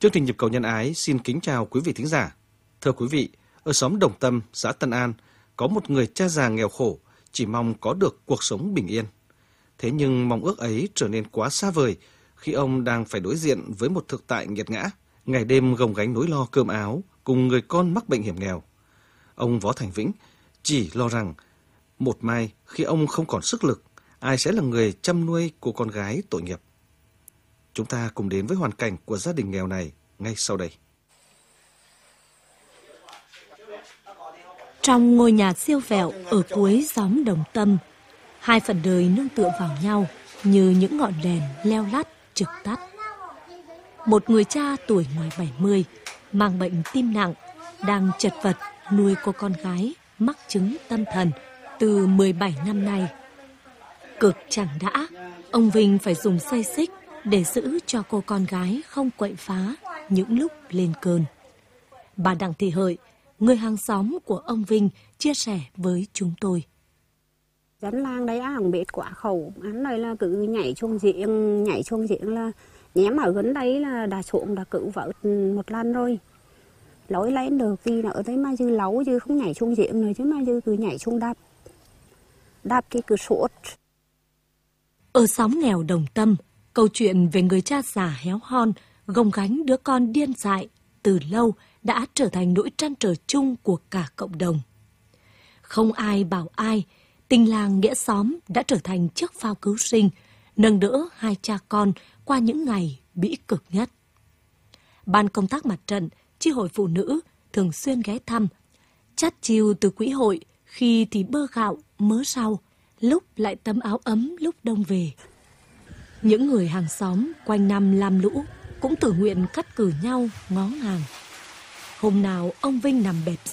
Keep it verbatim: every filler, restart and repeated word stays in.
Chương trình Nhịp cầu nhân ái xin kính chào quý vị thính giả. Thưa quý vị, ở xóm Đồng Tâm, xã Tân An, có một người cha già nghèo khổ, chỉ mong có được cuộc sống bình yên. Thế nhưng mong ước ấy trở nên quá xa vời khi ông đang phải đối diện với một thực tại nghiệt ngã, ngày đêm gồng gánh nỗi lo cơm áo cùng người con mắc bệnh hiểm nghèo. Ông Võ Thành Vĩnh chỉ lo rằng một mai khi ông không còn sức lực, ai sẽ là người chăm nuôi cô con gái tội nghiệp. Chúng ta cùng đến với hoàn cảnh của gia đình nghèo này ngay sau đây. Trong ngôi nhà siêu vẹo ở cuối xóm Đồng Tâm, hai phần đời nương tựa vào nhau như những ngọn đèn leo lắt trực tắt. Một người cha tuổi ngoài bảy mươi, mang bệnh tim nặng, đang chật vật nuôi cô con gái mắc chứng tâm thần từ mười bảy năm nay. Cực chẳng đã, ông Vinh phải dùng xay xích để giữ cho cô con gái không quậy phá những lúc lên cơn. Bà Đặng Thị Hợi, người hàng xóm của ông Vinh, chia sẻ với chúng tôi. Dân làng đấy ăn biết quả khẩu, ăn này là cứ nhảy chuông giếng, nhảy chuông giếng là nhém ở gần đấy là đã xuống đã cử vợ một lần rồi. Lối lên được gì nữa thế mà dư lấu chứ không nhảy chuông giếng rồi chứ mà dư cứ nhảy chuông đạp. Đạp thì cứ suốt. Ở xóm nghèo Đồng Tâm, câu chuyện về người cha già héo hon, gồng gánh đứa con điên dại từ lâu đã trở thành nỗi trăn trở chung của cả cộng đồng. Không ai bảo ai, tình làng nghĩa xóm đã trở thành chiếc phao cứu sinh, nâng đỡ hai cha con qua những ngày bĩ cực nhất. Ban công tác mặt trận, chi hội phụ nữ thường xuyên ghé thăm, chắt chiu từ quỹ hội, khi thì bơ gạo, mớ rau, lúc lại tấm áo ấm lúc đông về. Những người hàng xóm quanh năm lam lũ cũng tự nguyện cắt cử nhau ngó ngàng. Hôm nào ông Vinh nằm bẹp